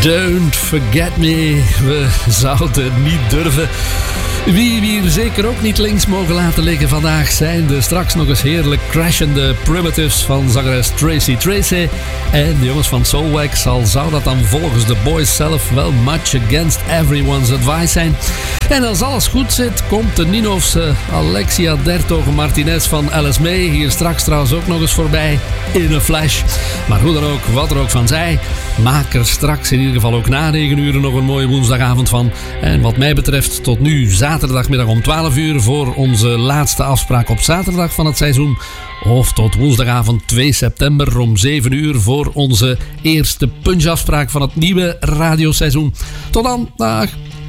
Don't forget me. We zouden niet durven. Wie we hier zeker ook niet links mogen laten liggen vandaag zijn de straks nog eens heerlijk crashende Primitives van zangeres Tracy Tracy. En de jongens van Soulwax, al zou dat dan volgens de boys zelf wel much against everyone's advice zijn. En als alles goed zit, komt de Ninovse Alexia Dertogen Martinez van Alice May hier straks trouwens ook nog eens voorbij in een flash. Maar hoe dan ook, wat er ook van zij, maak er straks in ieder geval ook na 9 uur nog een mooie woensdagavond van. En wat mij betreft tot nu zaterdagmiddag om 12 uur voor onze laatste afspraak op zaterdag van het seizoen. Of tot woensdagavond 2 september om 7 uur voor onze eerste punchafspraak van het nieuwe radioseizoen. Tot dan, dag!